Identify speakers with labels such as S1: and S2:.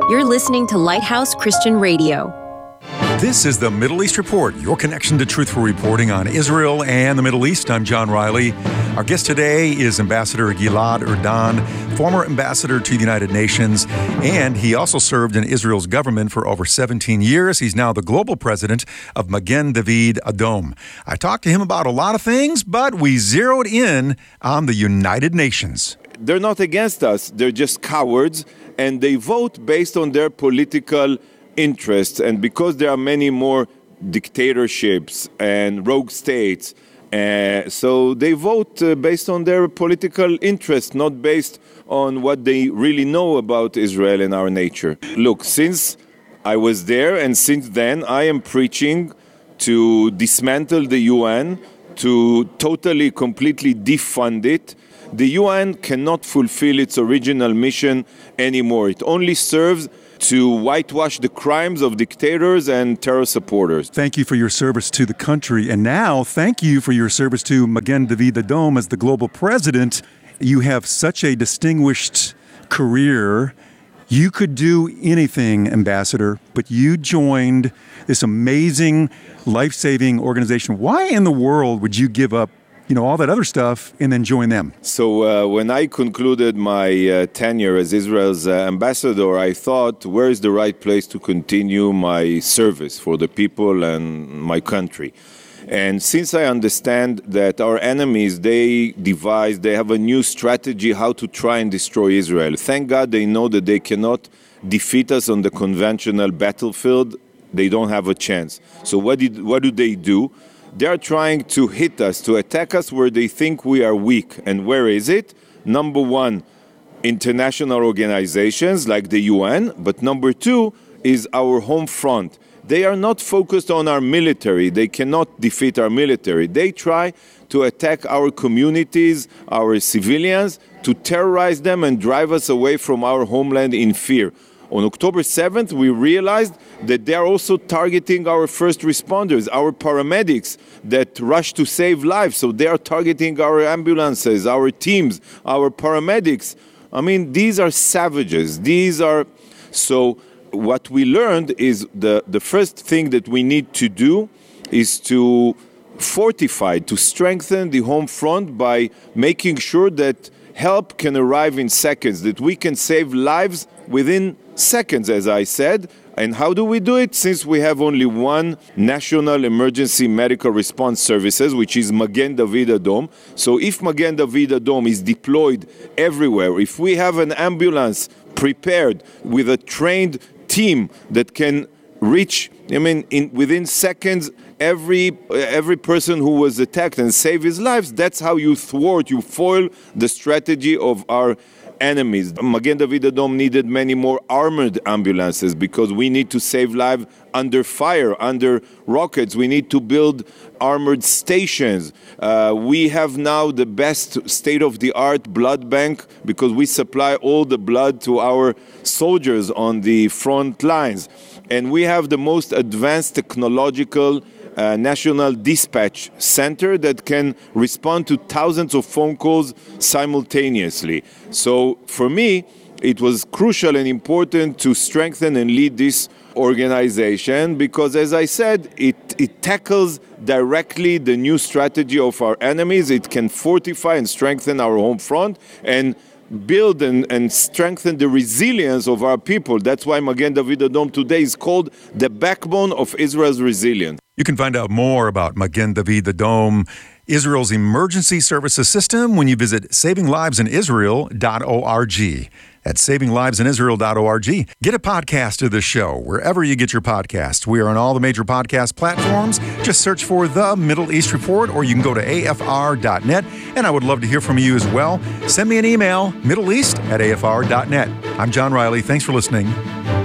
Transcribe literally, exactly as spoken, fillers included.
S1: You're listening to Lighthouse Christian Radio.
S2: This is the Middle East Report, your connection to truthful reporting on Israel and the Middle East. I'm John Riley. Our guest today is Ambassador Gilad Erdan, former ambassador to the United Nations, and he also served in Israel's government for over seventeen years. He's now the global president of Magen David Adom. I talked to him about a lot of things, but we zeroed in on the United Nations.
S3: They're not against us. They're just cowards, and they vote based on their political interests. And because there are many more dictatorships and rogue states, uh, so they vote uh, based on their political interests, not based on what they really know about Israel and our nature. Look, since I was there and since then, I am preaching to dismantle the U N, to totally, completely defund it. The U N cannot fulfill its original mission anymore. It only serves to whitewash the crimes of dictators and terror supporters.
S2: Thank you for your service to the country. And now, thank you for your service to Magen David Adom as the global president. You have such a distinguished career. You could do anything, Ambassador, but you joined this amazing, life-saving organization. Why in the world would you give up, you know, all that other stuff and then join them?
S3: So uh, when I concluded my uh, tenure as Israel's uh, ambassador, I thought, where is the right place to continue my service for the people and my country? And since I understand that our enemies, they devise, they have a new strategy how to try and destroy Israel. Thank God they know that they cannot defeat us on the conventional battlefield. They don't have a chance. So what did what do they do? They are trying to hit us, to attack us where they think we are weak. And where is it? Number one, international organizations like the U N. But number two is our home front. They are not focused on our military. They cannot defeat our military. They try to attack our communities, our civilians, to terrorize them and drive us away from our homeland in fear. On October seventh, we realized that they are also targeting our first responders, our paramedics that rush to save lives. So they are targeting our ambulances, our teams, our paramedics. I mean, these are savages. These are... So what we learned is the, the first thing that we need to do is to fortify, to strengthen the home front by making sure that help can arrive in seconds, that we can save lives within seconds, as I said. And how do we do it? Since we have only one national emergency medical response services, which is Magen David Adom. So if Magen David Adom is deployed everywhere, if we have an ambulance prepared with a trained team that can reach, I mean, in within seconds, every every person who was attacked and save his lives, that's how you thwart, you foil the strategy of our enemies. Magen David Adom needed many more armored ambulances because we need to save lives under fire, under rockets. We need to build armored stations. Uh, we have now the best state-of-the-art blood bank because we supply all the blood to our soldiers on the front lines. And we have the most advanced technological Uh, national dispatch center that can respond to thousands of phone calls simultaneously. So for me, it was crucial and important to strengthen and lead this organization because, as I said, it, it tackles directly the new strategy of our enemies. It can fortify and strengthen our home front and build and, and strengthen the resilience of our people. That's why Magen David Adom today is called the backbone of Israel's resilience.
S2: You can find out more about Magen David Adom, Israel's emergency services system, when you visit saving lives in israel dot org. That's saving lives in israel dot org. Get a podcast of the show wherever you get your podcasts. We are on all the major podcast platforms. Just search for The Middle East Report, or you can go to A F R dot net. And I would love to hear from you as well. Send me an email, middleeast at A F R dot net. I'm John Riley. Thanks for listening.